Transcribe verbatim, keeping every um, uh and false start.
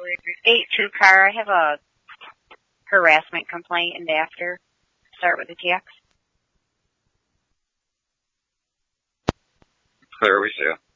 eight two car. I have a harassment complaint and after. Start with the tax. Claire, we see you.